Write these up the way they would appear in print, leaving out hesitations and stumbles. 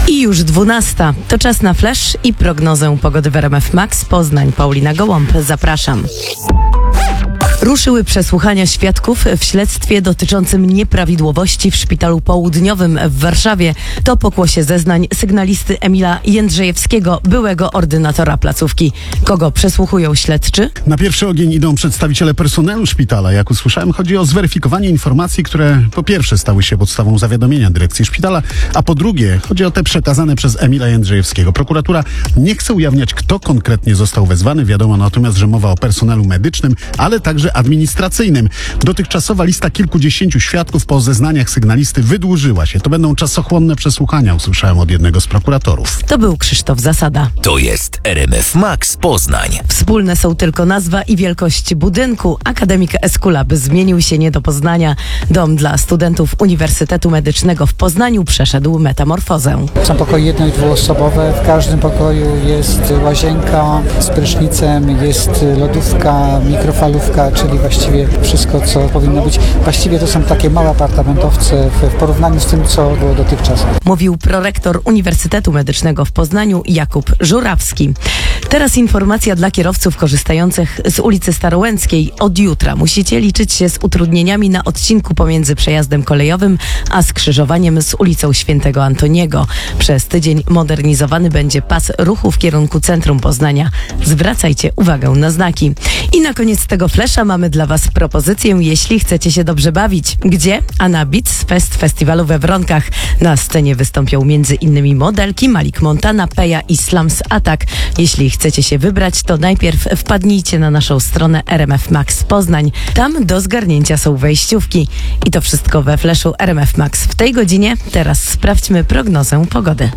I już 12. To czas na flash i prognozę pogody w RMF Max. Poznań, Paulina Gołąb. Zapraszam. Ruszyły przesłuchania świadków w śledztwie dotyczącym nieprawidłowości w Szpitalu Południowym w Warszawie. To pokłosie zeznań sygnalisty Emila Jędrzejewskiego, byłego ordynatora placówki. Kogo przesłuchują śledczy? Na pierwszy ogień idą przedstawiciele personelu szpitala. Jak usłyszałem, chodzi o zweryfikowanie informacji, które po pierwsze stały się podstawą zawiadomienia dyrekcji szpitala, a po drugie chodzi o te przekazane przez Emila Jędrzejewskiego. Prokuratura nie chce ujawniać, kto konkretnie został wezwany. Wiadomo natomiast, że mowa o personelu medycznym, ale także administracyjnym. Dotychczasowa lista kilkudziesięciu świadków po zeznaniach sygnalisty wydłużyła się. To będą czasochłonne przesłuchania, usłyszałem od jednego z prokuratorów. To był Krzysztof Zasada. To jest RMF Max Poznań. Wspólne są tylko nazwa i wielkość budynku. Akademik Eskulap zmienił się nie do poznania. Dom dla studentów Uniwersytetu Medycznego w Poznaniu przeszedł metamorfozę. Są pokoje jedno- i dwuosobowe. W każdym pokoju jest łazienka z prysznicem, jest lodówka, mikrofalówka, czyli właściwie wszystko, co powinno być. Właściwie to są takie małe apartamentowce w porównaniu z tym, co było dotychczas. Mówił prorektor Uniwersytetu Medycznego w Poznaniu Jakub Żurawski. Teraz informacja dla kierowców korzystających z ulicy Starołęckiej. Od jutra musicie liczyć się z utrudnieniami na odcinku pomiędzy przejazdem kolejowym a skrzyżowaniem z ulicą Świętego Antoniego. Przez tydzień modernizowany będzie pas ruchu w kierunku centrum Poznania. Zwracajcie uwagę na znaki. I na koniec tego flesza mamy dla Was propozycję, jeśli chcecie się dobrze bawić. Gdzie? A na Beats Fest Festiwalu we Wronkach. Na scenie wystąpią m.in. modelki Malik Montana, Peja i Slams Attack. Jeśli chcecie się wybrać, to najpierw wpadnijcie na naszą stronę RMF Max Poznań. Tam do zgarnięcia są wejściówki. I to wszystko we fleszu RMF Max w tej godzinie. Teraz sprawdźmy prognozę pogody.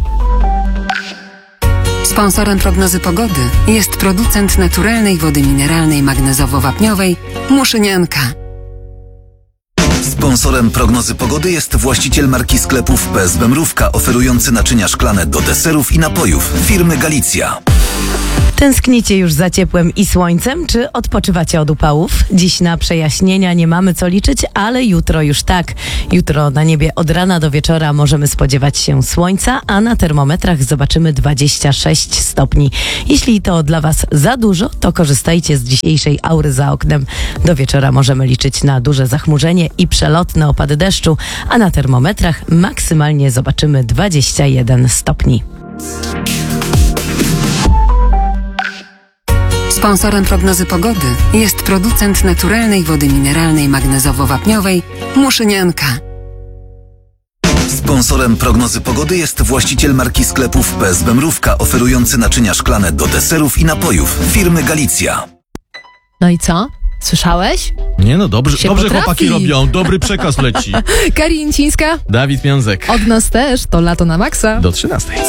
Sponsorem prognozy pogody jest producent naturalnej wody mineralnej magnezowo-wapniowej Muszynianka. Sponsorem prognozy pogody jest właściciel marki sklepów PSB Mrówka, oferujący naczynia szklane do deserów i napojów firmy Galicja. Tęsknicie już za ciepłem i słońcem, czy odpoczywacie od upałów? Dziś na przejaśnienia nie mamy co liczyć, ale jutro już tak. Jutro na niebie od rana do wieczora możemy spodziewać się słońca, a na termometrach zobaczymy 26 stopni. Jeśli to dla Was za dużo, to korzystajcie z dzisiejszej aury za oknem. Do wieczora możemy liczyć na duże zachmurzenie i przelotne opady deszczu, a na termometrach maksymalnie zobaczymy 21 stopni. Sponsorem prognozy pogody jest producent naturalnej wody mineralnej magnezowo-wapniowej Muszynianka. Sponsorem prognozy pogody jest właściciel marki sklepów PSB Mrówka, oferujący naczynia szklane do deserów i napojów firmy Galicja. No i co? Słyszałeś? Nie no, dobrze potrafi. Chłopaki robią, dobry przekaz leci. Kari Incińska. Dawid Miązek. Od nas też, to lato na maksa. Do 13.